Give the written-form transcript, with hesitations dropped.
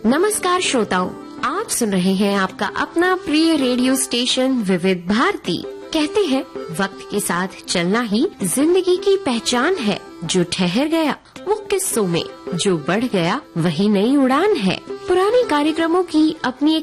नमस्कार श्रोताओं, आप सुन रहे हैं आपका अपना प्रिय रेडियो स्टेशन विविध भारती। कहते हैं वक्त के साथ चलना ही जिंदगी की पहचान है। जो ठहर गया वो किस्सों में, जो बढ़ गया वही नई उड़ान है। पुराने कार्यक्रमों की अपनी एक